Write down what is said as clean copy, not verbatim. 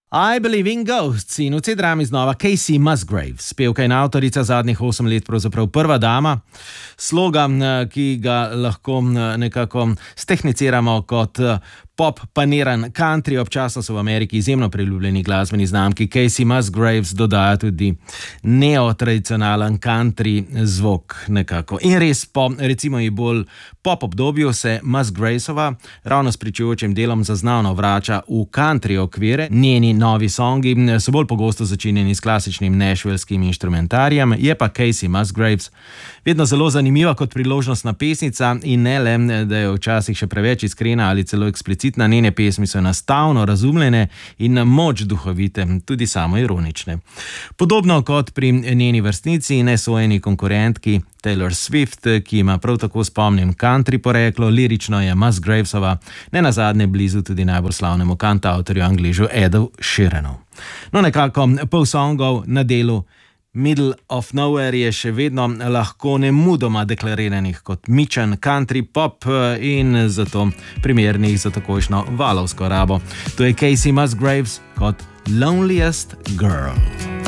I Believe in Ghosts in v C-drami znova Kacey Musgraves, pevka in avtorica zadnjih 8 let, pravzaprav prva dama. Slogan, ki ga lahko nekako stehniciramo kot pop paniran country, občasno so v Ameriki izjemno priljubljeni glasbeni znamki. Kacey Musgraves dodaja tudi neotradicionalen country zvok nekako. In res po recimo i bolj pop obdobju se Musgravesova ravno s pričujočim delom zaznavno vrača v country okvire. Njeni novi songi so bolj pogosto začinjeni s klasičnim nashvillskim inštrumentarijem, je pa Kacey Musgraves vedno zelo zanimiva kot priložnostna pesnica in ne le, da je včasih še preveč iskrena ali celo eksplicitna. Njene pesmi so enostavno razumljene in moč duhovite, tudi samoironične. Podobno kot pri njeni vrstnici, nesojeni konkurentki Taylor Swift, ki ima prav tako spomnim country poreklo, lirično je Musgravesova nenazadnje blizu tudi najbolj slavnemu kantavtorju Angležu Edu Sheeranu. No, nekako pol songov na delu Middle of Nowhere je še vedno lahko nemudoma deklariranih kot mičen country pop in zato primernih za takojšno valovsko rabo. To je Kacey Musgraves kot Loneliest Girl.